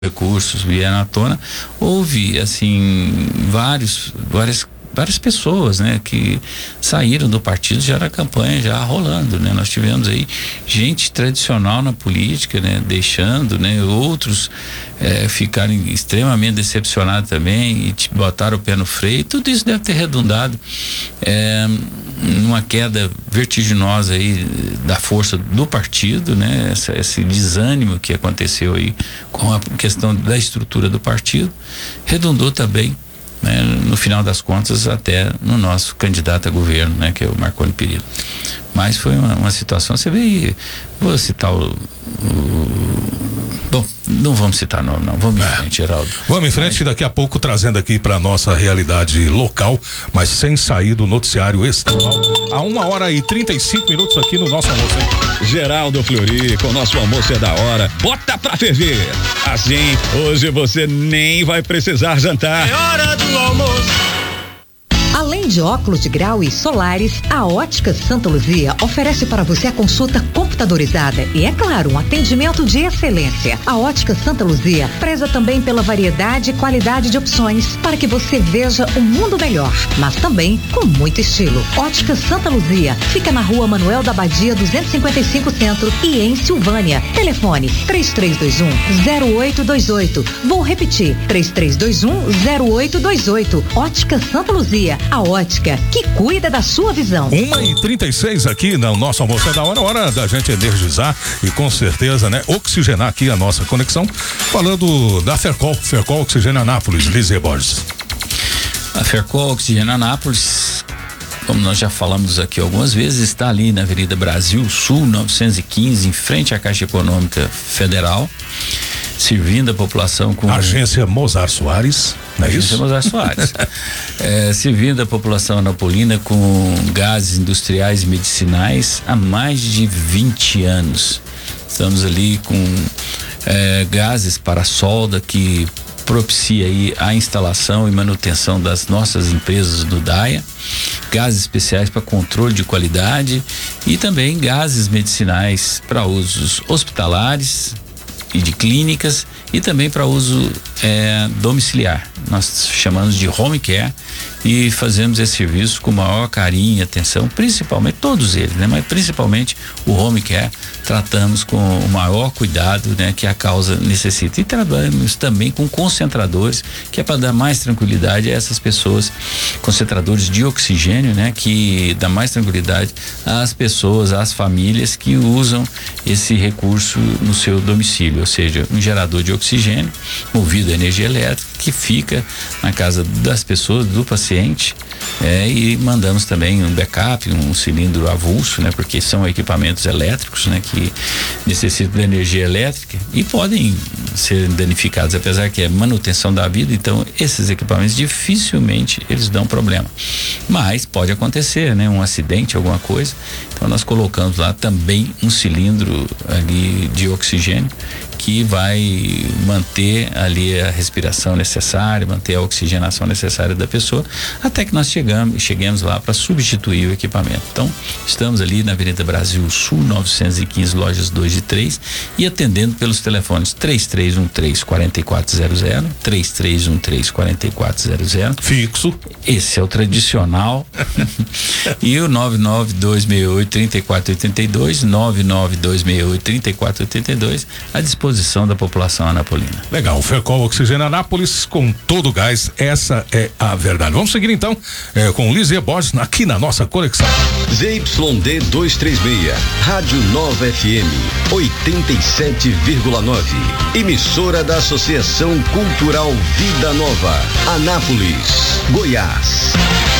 recursos vieram à tona, houve assim várias pessoas, né, que saíram do partido já na campanha, já rolando, né? Nós tivemos aí gente tradicional na política, né, deixando, né, outros ficarem extremamente decepcionados também e botaram o pé no freio. Tudo isso deve ter redundado numa queda vertiginosa aí da força do partido, né? Esse desânimo que aconteceu aí com a questão da estrutura do partido redundou também, né, no final das contas até no nosso candidato a governo, né, que é o Marconi Perillo. Mas foi uma situação, você vê aí, vou citar bom, não vamos citar nome não, vamos em frente, Geraldo. Vamos em frente, daqui a pouco trazendo aqui pra nossa realidade local, mas sem sair do noticiário estadual, a 1h35 aqui no nosso almoço, hein? Geraldo Fleury, com nosso almoço é da hora, bota pra ferver. Assim, hoje você nem vai precisar jantar. É hora do almoço. Além de óculos de grau e solares, a Ótica Santa Luzia oferece para você a consulta computadorizada e, é claro, um atendimento de excelência. A Ótica Santa Luzia preza também pela variedade e qualidade de opções para que você veja um mundo melhor, mas também com muito estilo. Ótica Santa Luzia fica na Rua Manuel da Badia 255 Centro e em Silvânia. Telefone 3321-0828. Vou repetir, 3321-0828. Ótica Santa Luzia, a ótica que cuida da sua visão. 1h36 aqui no nosso almoço é da hora da gente energizar e com certeza, né, oxigenar aqui a nossa conexão, falando da Fercol Oxigênio Anápolis, Lízia Borges. A Fercol Oxigênio Anápolis, como nós já falamos aqui algumas vezes, está ali na Avenida Brasil Sul 915, em frente à Caixa Econômica Federal, servindo a população com... Agência Mozart Soares, não é isso? Agência Mozart Soares. Servindo a população anapolina com gases industriais e medicinais há mais de 20 anos. Estamos ali com gases para solda que propicia aí a instalação e manutenção das nossas empresas do DAIA, gases especiais para controle de qualidade e também gases medicinais para usos hospitalares e de clínicas e também para uso domiciliar. Nós chamamos de home care e fazemos esse serviço com o maior carinho e atenção, principalmente todos eles, né? Mas principalmente o home care tratamos com o maior cuidado, né, que a causa necessita, e trabalhamos também com concentradores, que é para dar mais tranquilidade a essas pessoas, concentradores de oxigênio, né, que dá mais tranquilidade às pessoas, às famílias que usam esse recurso no seu domicílio, ou seja, um gerador de oxigênio movido a energia elétrica que fica na casa das pessoas, do paciente, e mandamos também um backup, um cilindro avulso, né, porque são equipamentos elétricos, né, que necessitam de energia elétrica e podem ser danificados, apesar que é manutenção da vida. Então esses equipamentos dificilmente eles dão problema, mas pode acontecer, né, um acidente, alguma coisa. Então nós colocamos lá também um cilindro ali de oxigênio que vai manter ali a respiração necessária, manter a oxigenação necessária da pessoa, até que nós cheguemos lá para substituir o equipamento. Então, estamos ali na Avenida Brasil Sul 915, lojas 2 e 3, e atendendo pelos telefones 3313-4400, 3313-4400. Fixo. Esse é o tradicional. E o 99268-3482, 99268-3482, à disposição da população anapolina. Legal, Fercol Oxigênio Anápolis com todo o gás, essa é a verdade. Vamos seguir então com Lízia Borges aqui na nossa conexão. ZYD 236, Rádio Nova FM 87,9, emissora da Associação Cultural Vida Nova, Anápolis, Goiás.